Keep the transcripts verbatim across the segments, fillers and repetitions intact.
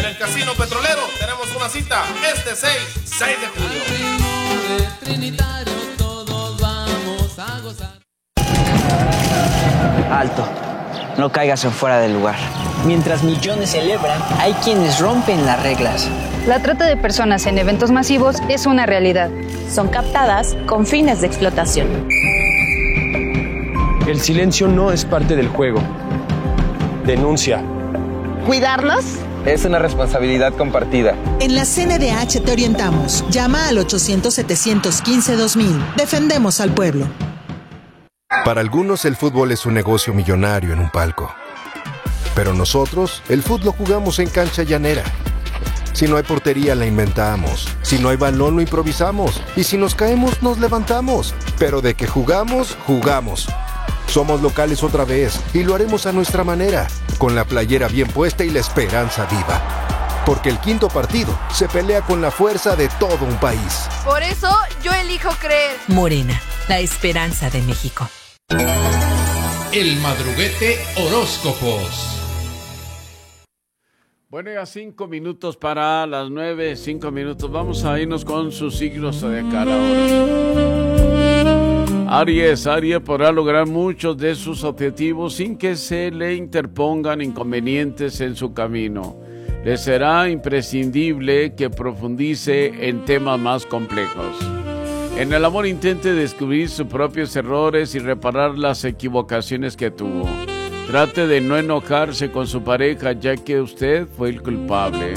el Casino Petrolero tenemos una cita este seis de julio. Todos vamos a gozar. Alto, no caigas en fuera del lugar. Mientras millones celebran, hay quienes rompen las reglas. La trata de personas en eventos masivos es una realidad. Son captadas con fines de explotación. El silencio no es parte del juego. Denuncia. ¿Cuidarnos? Es una responsabilidad compartida. En la C N D H te orientamos. Llama al ochocientos, setecientos quince, dos mil. Defendemos al pueblo. Para algunos el fútbol es un negocio millonario en un palco. Pero nosotros, el fútbol lo jugamos en cancha llanera. Si no hay portería, la inventamos. Si no hay balón, lo improvisamos. Y si nos caemos, nos levantamos. Pero de que jugamos, jugamos. Somos locales otra vez y lo haremos a nuestra manera, con la playera bien puesta y la esperanza viva. Porque el quinto partido se pelea con la fuerza de todo un país. Por eso yo elijo creer. Morena, la esperanza de México. El madruguete horóscopos. Bueno, ya cinco minutos para las nueve, cinco minutos. Vamos a irnos con sus signos zodiacales ahora. Aries, Aries podrá lograr muchos de sus objetivos sin que se le interpongan inconvenientes en su camino. Le será imprescindible que profundice en temas más complejos. En el amor intente descubrir sus propios errores y reparar las equivocaciones que tuvo. Trate de no enojarse con su pareja ya que usted fue el culpable.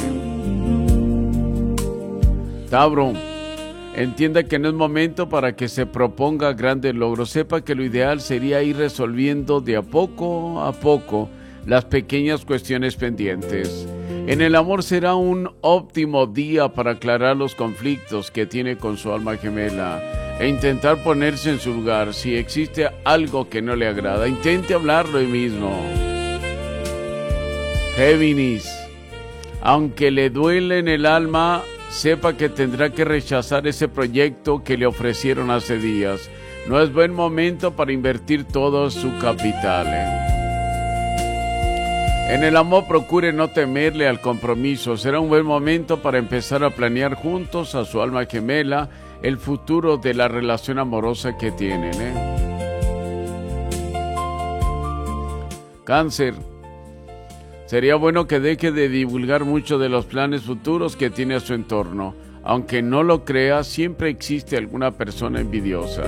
Tauro, entienda que no es momento para que se proponga grandes logros. Sepa que lo ideal sería ir resolviendo de a poco a poco las pequeñas cuestiones pendientes. En el amor será un óptimo día para aclarar los conflictos que tiene con su alma gemela e intentar ponerse en su lugar. Si existe algo que no le agrada, intente hablarlo hoy mismo. Géminis, aunque le duele en el alma, sepa que tendrá que rechazar ese proyecto que le ofrecieron hace días. No es buen momento para invertir todo su capital, ¿eh? En el amor procure no temerle al compromiso. Será un buen momento para empezar a planear juntos a su alma gemela el futuro de la relación amorosa que tienen, ¿eh? Cáncer. Sería bueno que deje de divulgar mucho de los planes futuros que tiene a su entorno. Aunque no lo crea, siempre existe alguna persona envidiosa.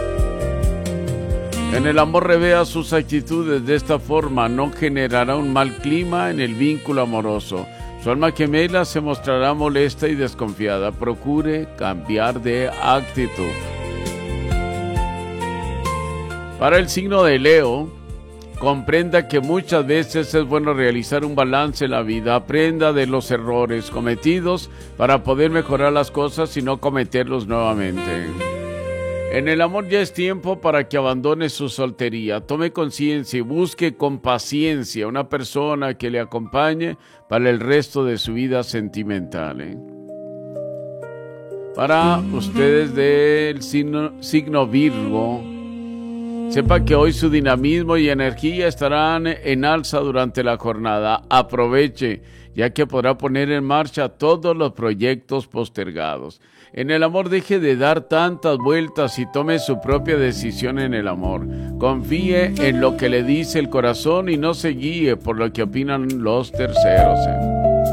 En el amor revea sus actitudes de esta forma, no generará un mal clima en el vínculo amoroso. Su alma gemela se mostrará molesta y desconfiada. Procure cambiar de actitud. Para el signo de Leo, comprenda que muchas veces es bueno realizar un balance en la vida. Aprenda de los errores cometidos para poder mejorar las cosas y no cometerlos nuevamente. En el amor ya es tiempo para que abandone su soltería. Tome conciencia y busque con paciencia una persona que le acompañe para el resto de su vida sentimental, ¿eh? Para ustedes del signo, signo Virgo, sepa que hoy su dinamismo y energía estarán en alza durante la jornada. Aproveche, ya que podrá poner en marcha todos los proyectos postergados. En el amor deje de dar tantas vueltas y tome su propia decisión en el amor. Confíe en lo que le dice el corazón y no se guíe por lo que opinan los terceros, ¿eh?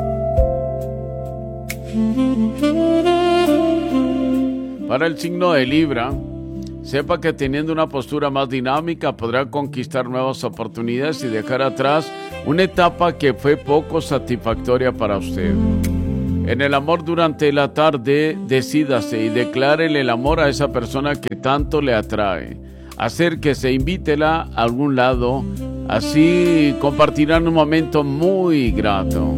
Para el signo de Libra, sepa que teniendo una postura más dinámica podrá conquistar nuevas oportunidades y dejar atrás una etapa que fue poco satisfactoria para usted. En el amor durante la tarde, decídase y declárele el amor a esa persona que tanto le atrae. Acérquese, invítela a algún lado, así compartirán un momento muy grato.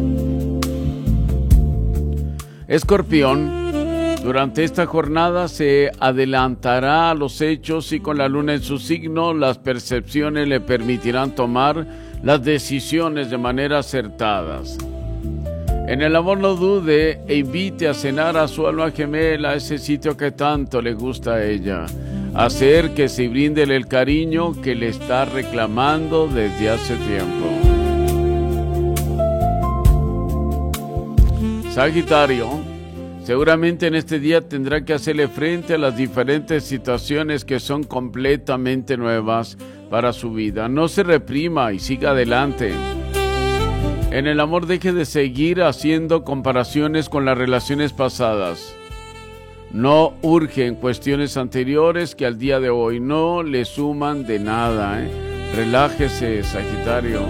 Escorpión, durante esta jornada se adelantará a los hechos y con la luna en su signo, las percepciones le permitirán tomar las decisiones de manera acertadas. En el amor no dude e invite a cenar a su alma gemela a ese sitio que tanto le gusta a ella. Acérquese y bríndele el cariño que le está reclamando desde hace tiempo. Sagitario, seguramente en este día tendrá que hacerle frente a las diferentes situaciones que son completamente nuevas para su vida. No se reprima y siga adelante. En el amor, deje de seguir haciendo comparaciones con las relaciones pasadas. No urge en cuestiones anteriores que al día de hoy no le suman de nada, ¿eh? Relájese, Sagitario.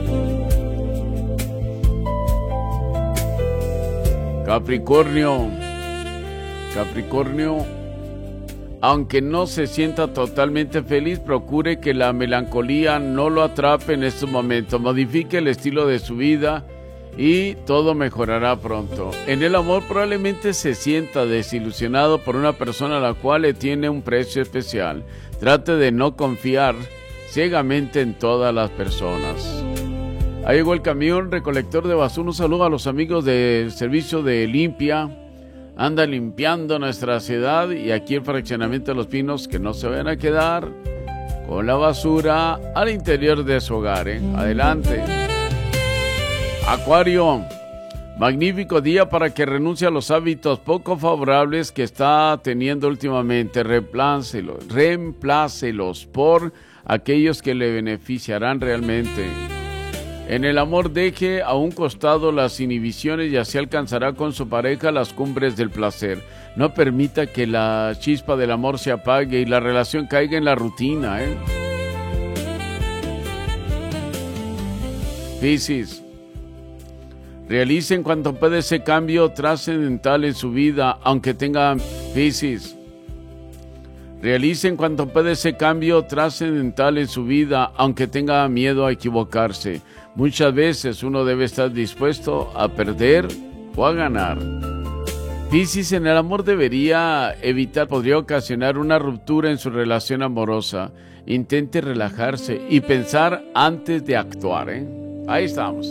Capricornio. Capricornio, aunque no se sienta totalmente feliz, procure que la melancolía no lo atrape en estos momentos. Modifique el estilo de su vida y todo mejorará pronto. En el amor probablemente se sienta desilusionado por una persona a la cual le tiene un precio especial. Trate de no confiar ciegamente en todas las personas. Ahí llegó el camión recolector de basura. Un saludo a los amigos del servicio de limpia. Anda limpiando nuestra ciudad y aquí el fraccionamiento de Los Pinos, que no se vayan a quedar con la basura al interior de su hogar, ¿eh? Adelante. Acuario, magnífico día para que renuncie a los hábitos poco favorables que está teniendo últimamente. Reemplácelos, reemplácelos por aquellos que le beneficiarán realmente. En el amor, deje a un costado las inhibiciones y así alcanzará con su pareja las cumbres del placer. No permita que la chispa del amor se apague y la relación caiga en la rutina, ¿eh? Piscis, realicen cuanto puede ese cambio trascendental en su vida, aunque tenga... Piscis, realicen cuanto puede ese cambio trascendental en su vida, aunque tenga miedo a equivocarse. Muchas veces uno debe estar dispuesto a perder o a ganar. Piscis, en el amor debería evitar, podría ocasionar una ruptura en su relación amorosa. Intente relajarse y pensar antes de actuar, ¿eh? Ahí estamos.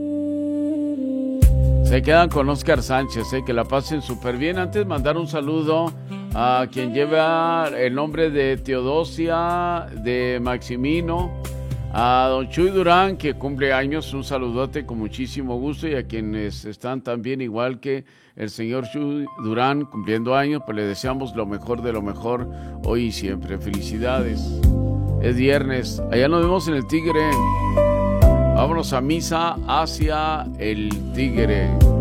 Se quedan con Oscar Sánchez, ¿eh? Que la pasen súper bien. Antes mandar un saludo a quien lleva el nombre de Teodosia, de Maximino, a don Chuy Durán, que cumple años, un saludote con muchísimo gusto, y a quienes están también igual que el señor Chuy Durán cumpliendo años, pues le deseamos lo mejor de lo mejor hoy y siempre. Felicidades. Es viernes, allá nos vemos en el Tigre. Vámonos a misa hacia el Tigre.